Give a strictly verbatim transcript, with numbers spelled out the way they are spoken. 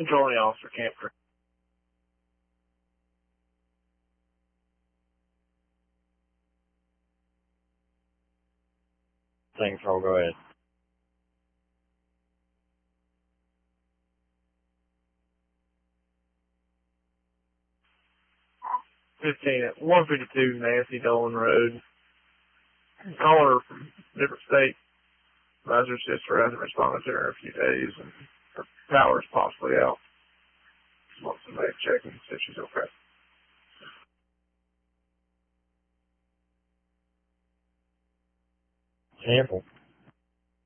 Controlling officer, Camper. Thing control, go ahead. fifteen at one fifty-two Nancy Dolan Road. Caller from different state. Advisor sister hasn't responded to her in a few days, and her power's possibly out. Just wants somebody to check and see if she's okay. Sample.